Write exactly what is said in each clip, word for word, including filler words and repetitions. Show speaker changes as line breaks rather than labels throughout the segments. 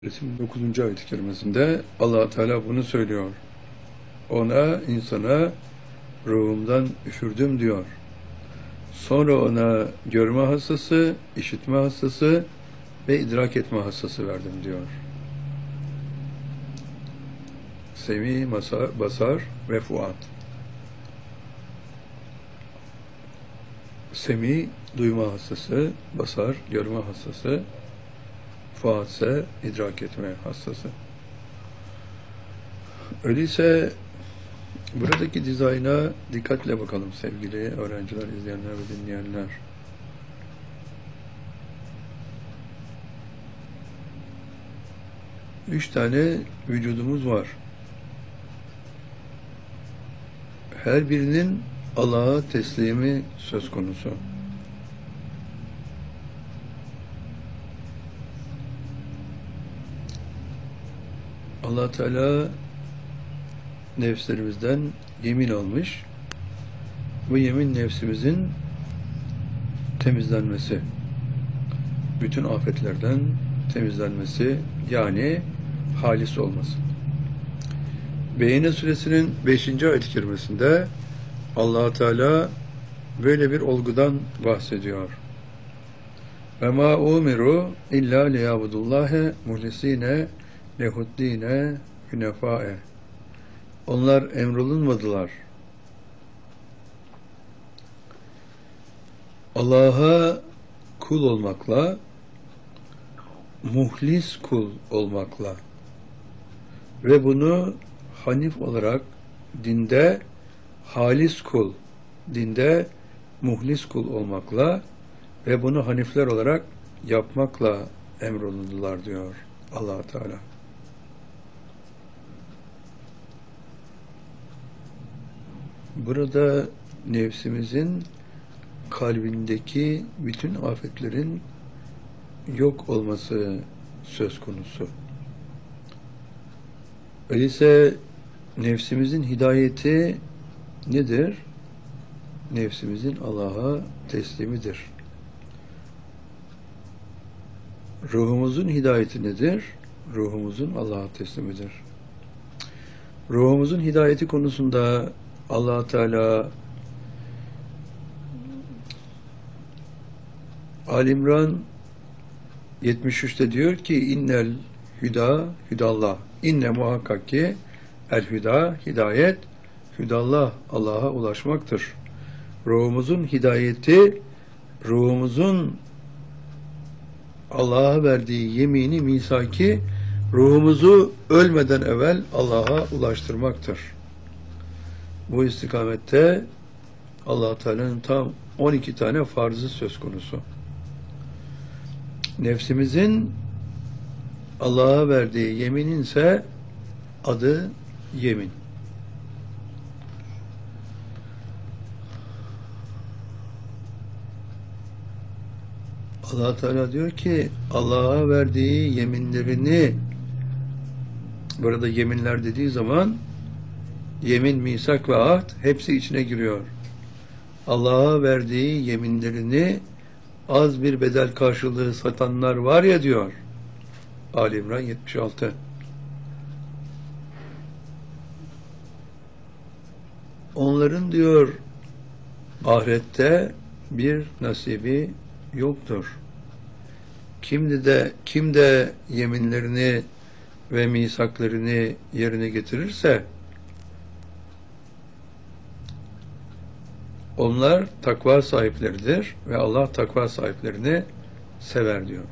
Resim dokuzuncu ayet-i kerimesinde Allah Teala bunu söylüyor. Ona, insana ruhumdan üfürdüm diyor. Sonra ona görme hassası, işitme hassası ve idrak etme hassası verdim diyor. Semi, masar, basar ve fuat. Semi, duyma hassası, basar, görme hassası, fuat ise idrak etme hassası. Öyleyse buradaki dizayna dikkatle bakalım sevgili öğrenciler, izleyenler ve dinleyenler. Üç tane vücudumuz var. Her birinin Allah'a teslimi söz konusu. Allah Teala nefslerimizden yemin almış. Bu yemin nefsimizin temizlenmesi, bütün afetlerden temizlenmesi, yani halis olması. Beyne suresinin beşinci ayet-i kerimesinde Allah Teala böyle bir olgudan bahsediyor. Ve ma umiru illa liyabudullahe muhlisine lehuddine hünefae. Onlar emrolunmadılar. Allah'a kul olmakla, muhlis kul olmakla ve bunu hanif olarak dinde halis kul, dinde muhlis kul olmakla ve bunu hanifler olarak yapmakla emrolundular diyor Allah Teala. Burada nefsimizin kalbindeki bütün afetlerin yok olması söz konusu. Öyleyse nefsimizin hidayeti nedir? Nefsimizin Allah'a teslimidir. Ruhumuzun hidayeti nedir? Ruhumuzun Allah'a teslimidir. Ruhumuzun hidayeti konusunda Allah Teala Al-İmran yetmiş üçte diyor ki innel hüda hüdallah. İnne muhakkak ki el hüda hidayet hüdallah Allah'a ulaşmaktır. Ruhumuzun hidayeti, ruhumuzun Allah'a verdiği yemini, misaki ruhumuzu ölmeden evvel Allah'a ulaştırmaktır. Bu istikamette Allah Teala'nın tam on iki tane farzı söz konusu. Nefsimizin Allah'a verdiği yeminin ise adı yemin. Allah Teala diyor ki Allah'a verdiği yeminlerini, burada yeminler dediği zaman yemin, misak ve ahd hepsi içine giriyor. Allah'a verdiği yeminlerini az bir bedel karşılığı satanlar var ya diyor. Ali-İmran yetmiş altı. Onların diyor ahirette bir nasibi yoktur. Kimde de kim de yeminlerini ve misaklarını yerine getirirse onlar takva sahipleridir ve Allah takva sahiplerini sever diyor.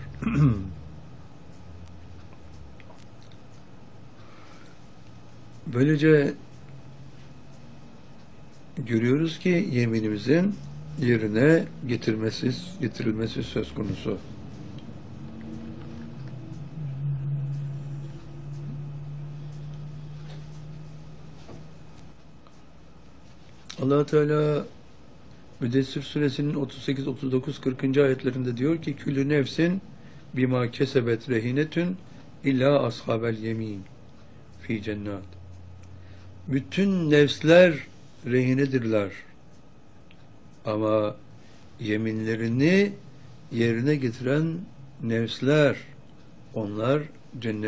Böylece görüyoruz ki yeminimizin yerine getirmesi, getirilmesi söz konusu. Allah Teala Müddessir suresinin otuz sekiz, otuz dokuz, kırkıncı ayetlerinde diyor ki küllü nefsin bima kesebet rehinetün illa ashabel yemin fi cennet. Bütün nefsler rehinedirler. Ama yeminlerini yerine getiren nefsler, onlar cennet